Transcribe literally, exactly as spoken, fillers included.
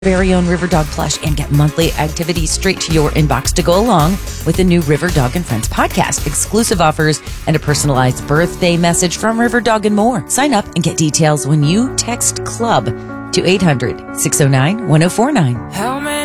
Very own River Dog plush and get monthly activities straight to your inbox to go along with the new River Dog and Friends podcast, exclusive offers, and a personalized birthday message from River Dog and more. Sign up and get details when you text CLUB to eight hundred, six oh nine, one oh four nine.